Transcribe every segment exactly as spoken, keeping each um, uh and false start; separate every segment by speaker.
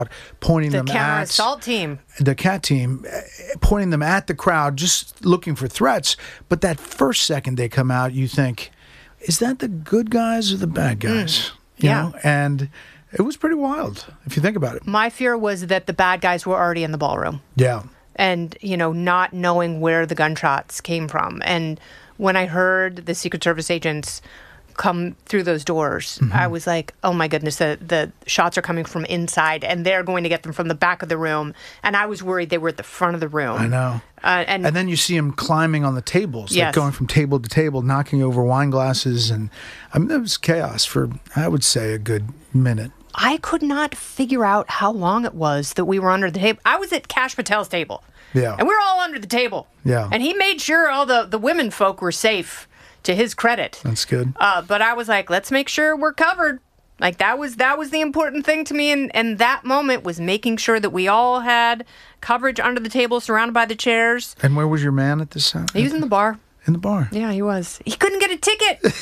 Speaker 1: pointing
Speaker 2: The
Speaker 1: them
Speaker 2: counter
Speaker 1: at
Speaker 2: assault team.
Speaker 1: the cat team, eh, pointing them at the crowd, just looking for threats. But that first second they come out, you think, is that the good guys or the bad guys?
Speaker 2: Mm,
Speaker 1: you
Speaker 2: yeah.
Speaker 1: know? And it was pretty wild, if you think about it.
Speaker 2: My fear was that the bad guys were already in the ballroom.
Speaker 1: Yeah.
Speaker 2: And, you know, not knowing where the gunshots came from. And when I heard the Secret Service agents come through those doors, mm-hmm. I was like, oh my goodness, the, the shots are coming from inside and they're going to get them from the back of the room. And I was worried they were at the front of the room.
Speaker 1: I know.
Speaker 2: Uh, and,
Speaker 1: and then you see them climbing on the tables,
Speaker 2: yes.
Speaker 1: like going from table to table, knocking over wine glasses. And I mean, it was chaos for, I would say, a good minute.
Speaker 2: I could not figure out how long it was that we were under the table. I was at Kash Patel's table.
Speaker 1: Yeah.
Speaker 2: And we were all under the table.
Speaker 1: Yeah.
Speaker 2: And he made sure all the, the women folk were safe, to his credit.
Speaker 1: That's good.
Speaker 2: Uh, but I was like, let's make sure we're covered. Like, that was that was the important thing to me. And, and that moment was making sure that we all had coverage under the table, surrounded by the chairs.
Speaker 1: And where was your man at this time?
Speaker 2: He was in the bar.
Speaker 1: In the bar?
Speaker 2: Yeah, he was. He couldn't get a ticket.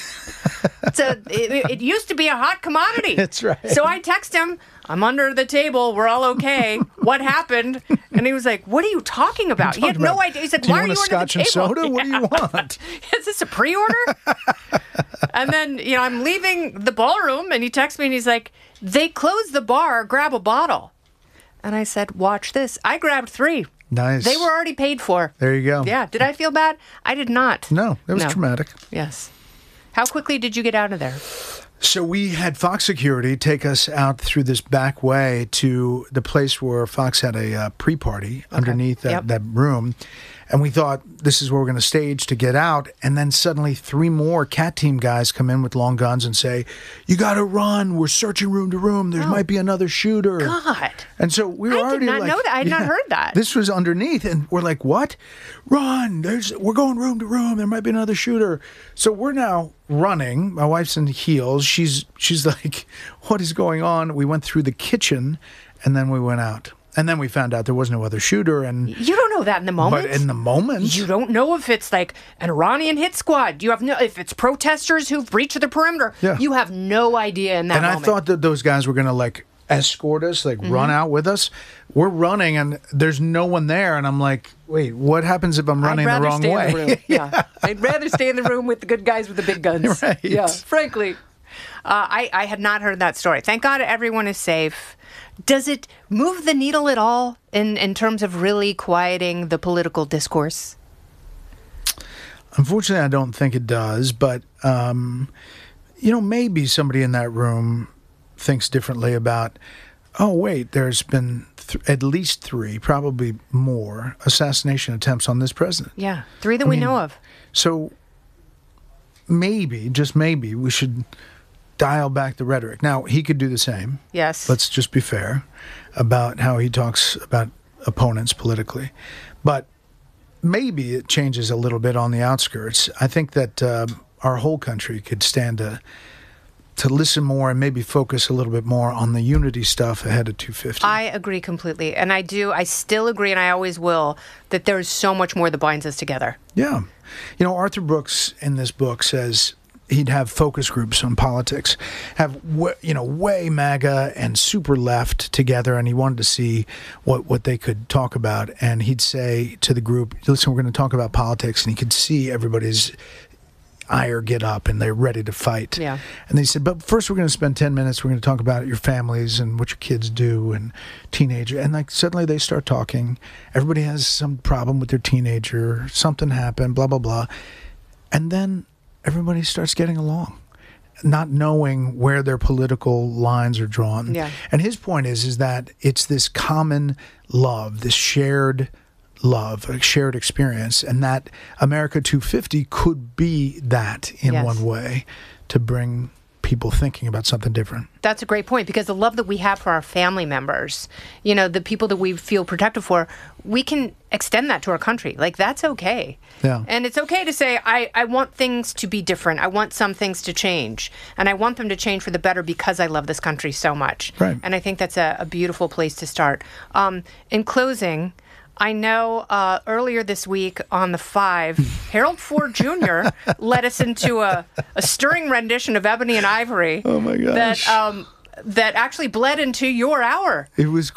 Speaker 2: So it, it used to be a hot commodity.
Speaker 1: That's right.
Speaker 2: So I text him, I'm under the table. We're all okay. What happened? And he was like, what are you talking about? He had
Speaker 1: about?
Speaker 2: no idea. He's like,
Speaker 1: Do
Speaker 2: why
Speaker 1: you
Speaker 2: are
Speaker 1: want
Speaker 2: you
Speaker 1: a
Speaker 2: under
Speaker 1: scotch
Speaker 2: the
Speaker 1: and
Speaker 2: table?
Speaker 1: soda? What do you want?
Speaker 2: Is this a pre-order? And then, you know, I'm leaving the ballroom and he texts me and he's like, they closed the bar, grab a bottle. And I said, watch this. I grabbed three.
Speaker 1: Nice.
Speaker 2: They were already paid for.
Speaker 1: There you go.
Speaker 2: Yeah. Did I feel bad? I did not.
Speaker 1: No, it was
Speaker 2: No.
Speaker 1: traumatic.
Speaker 2: Yes. How quickly did you get out of there?
Speaker 1: So we had Fox Security take us out through this back way to the place where Fox had a uh, pre-party okay. underneath that,
Speaker 2: yep.
Speaker 1: that room. And we thought, this is where we're going to stage to get out. And then suddenly three more cat team guys come in with long guns and say, you got to run. We're searching room to room. There oh. might be another shooter.
Speaker 2: God.
Speaker 1: And so we were
Speaker 2: I
Speaker 1: already
Speaker 2: did not
Speaker 1: like,
Speaker 2: know that. I had yeah, not heard that.
Speaker 1: This was underneath. And we're like, what? Run. There's, we're going room to room. There might be another shooter. So we're now running. My wife's in heels. She's, she's like, what is going on? We went through the kitchen and then we went out. And then we found out there was no other shooter. And
Speaker 2: you don't know that in the moment.
Speaker 1: But in the moment,
Speaker 2: you don't know if it's like an Iranian hit squad. You have no if it's protesters who've breached the perimeter.
Speaker 1: Yeah.
Speaker 2: You have no idea in that
Speaker 1: and
Speaker 2: moment.
Speaker 1: And I thought that those guys were going to like escort us, like mm-hmm. run out with us. We're running, and there's no one there. And I'm like, wait, what happens if I'm running
Speaker 2: I'd rather
Speaker 1: the wrong
Speaker 2: stay
Speaker 1: way?
Speaker 2: In the room. yeah. yeah, I'd rather stay in the room with the good guys with the big guns.
Speaker 1: Right.
Speaker 2: Yeah, frankly, uh, I I had not heard that story. Thank God everyone is safe. Does it move the needle at all in, in terms of really quieting the political discourse?
Speaker 1: Unfortunately, I don't think it does. But, um, you know, maybe somebody in that room thinks differently about, oh, wait, there's been th- at least three, probably more, assassination attempts on this president.
Speaker 2: Yeah, three that I we mean, know of.
Speaker 1: So maybe, just maybe, we should dial back the rhetoric. Now, he could do the same.
Speaker 2: Yes.
Speaker 1: Let's just be fair about how he talks about opponents politically. But maybe it changes a little bit on the outskirts. I think that uh, our whole country could stand to to listen more and maybe focus a little bit more on the unity stuff ahead of two fifty.
Speaker 2: I agree completely. And I do, I still agree, and I always will, that there's so much more that binds us together.
Speaker 1: Yeah. You know, Arthur Brooks in this book says he'd have focus groups on politics, have, w- you know, way MAGA and super left together, and he wanted to see what, what they could talk about. And he'd say to the group, listen, we're going to talk about politics, and he could see everybody's ire get up, and they're ready to fight.
Speaker 2: Yeah.
Speaker 1: And they said, but first we're going to spend ten minutes, we're going to talk about your families and what your kids do and teenager. And like suddenly they start talking. Everybody has some problem with their teenager. Something happened, blah, blah, blah. And then everybody starts getting along, not knowing where their political lines are drawn.
Speaker 2: Yeah.
Speaker 1: And his point is, is that it's this common love, this shared love, a shared experience, and that America two fifty could be that in
Speaker 2: yes.
Speaker 1: one way to bring people thinking about something different.
Speaker 2: That's a great point, because the love that we have for our family members, you know, the people that we feel protective for, we can extend that to our country. Like, that's okay.
Speaker 1: Yeah.
Speaker 2: And it's okay to say, I, I want things to be different. I want some things to change. And I want them to change for the better because I love this country so much.
Speaker 1: Right.
Speaker 2: And I think that's a, a beautiful place to start. Um, in closing, I know uh, earlier this week on The Five, Harold Ford Junior led us into a, a stirring rendition of Ebony and Ivory.
Speaker 1: Oh, my gosh.
Speaker 2: That um, that actually bled into your hour.
Speaker 1: It was